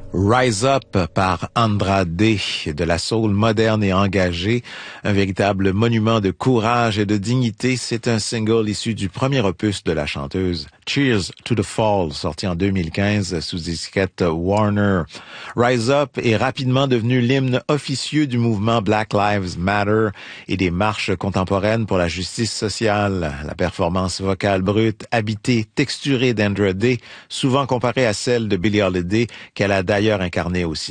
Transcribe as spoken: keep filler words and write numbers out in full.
Rise Up par Andrade, de la soul moderne et engagée, un véritable monument de courage et de dignité. C'est un single issu du premier opus de la chanteuse, Cheers to the Fall, sorti en deux mille quinze sous étiquette Warner. Rise Up est rapidement devenu l'hymne officieux du mouvement Black Lives Matter et des marches contemporaines pour la justice sociale. La performance vocale brute, habitée, texturée d'Andrade, souvent comparée à celle de Billie Holiday, qu'elle a d'ailleurs incarnée aussi.